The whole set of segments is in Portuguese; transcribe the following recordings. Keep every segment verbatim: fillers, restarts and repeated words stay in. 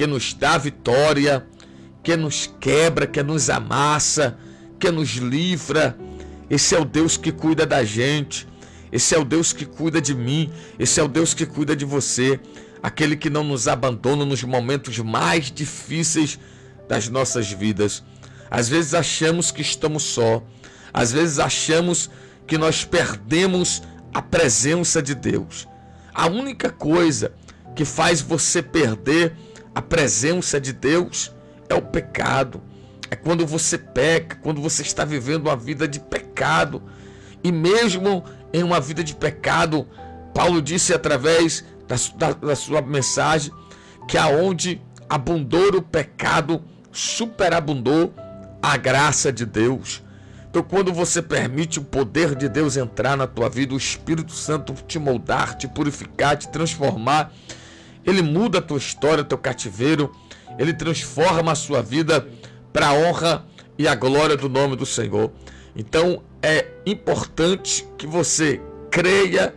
que nos dá vitória, que nos quebra, que nos amassa, que nos livra. Esse é o Deus que cuida da gente. Esse é o Deus que cuida de mim. Esse é o Deus que cuida de você. Aquele que não nos abandona nos momentos mais difíceis das nossas vidas. Às vezes achamos que estamos só. Às vezes achamos que nós perdemos a presença de Deus. A única coisa que faz você perder a presença de Deus é o pecado. É quando você peca, quando você está vivendo uma vida de pecado. E mesmo em uma vida de pecado, Paulo disse através da, da, da sua mensagem que aonde abundou o pecado, superabundou a graça de Deus. Então, quando você permite o poder de Deus entrar na tua vida, o Espírito Santo te moldar, te purificar, te transformar, ele muda a tua história, teu cativeiro, ele transforma a sua vida para a honra e a glória do nome do Senhor. Então, é importante que você creia,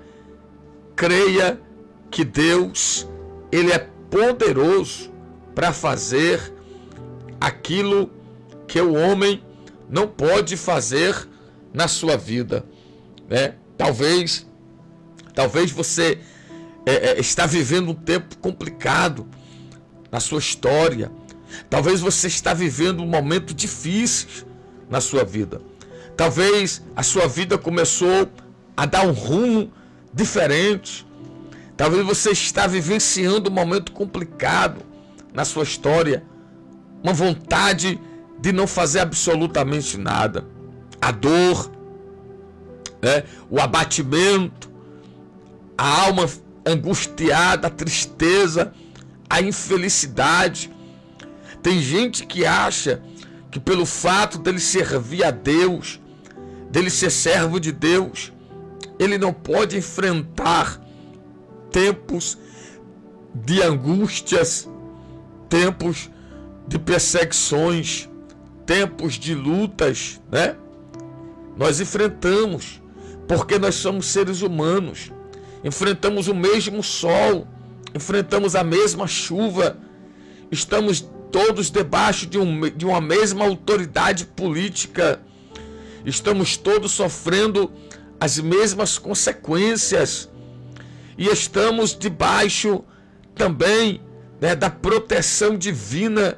creia que Deus, ele é poderoso para fazer aquilo que o homem não pode fazer na sua vida, né? Talvez, talvez você é, é, está vivendo um tempo complicado na sua história. Talvez você está vivendo um momento difícil na sua vida. Talvez a sua vida começou a dar um rumo diferente. Talvez você está vivenciando um momento complicado na sua história. Uma vontade de não fazer absolutamente nada. A dor, né? O abatimento, a alma angustiada, a tristeza, a infelicidade. Tem gente que acha que pelo fato dele servir a Deus, dele ser servo de Deus, ele não pode enfrentar tempos de angústias, tempos de perseguições, tempos de lutas, né? Nós enfrentamos, porque nós somos seres humanos, enfrentamos o mesmo sol, enfrentamos a mesma chuva, estamos todos debaixo de, um, de uma mesma autoridade política, estamos todos sofrendo as mesmas consequências e estamos debaixo também, né, da proteção divina.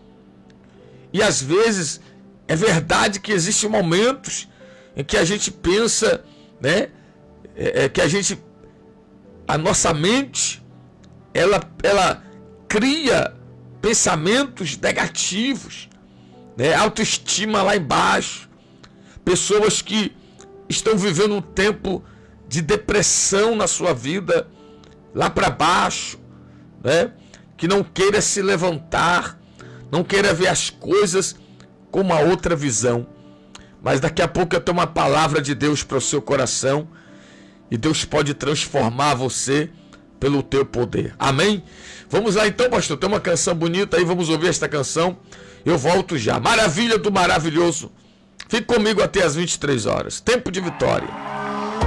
E às vezes é verdade que existem momentos em que a gente pensa, né, é, é, que a gente, a nossa mente, ela, ela cria pensamentos negativos, né, autoestima lá embaixo, pessoas que estão vivendo um tempo de depressão na sua vida, lá para baixo, né, que não queira se levantar, não queira ver as coisas com uma outra visão. Mas daqui a pouco eu tenho uma palavra de Deus para o seu coração. E Deus pode transformar você pelo teu poder. Amém? Vamos lá então, pastor. Tem uma canção bonita aí. Vamos ouvir esta canção. Eu volto já. Maravilha do maravilhoso. Fique comigo até as vinte e três horas. Tempo de vitória.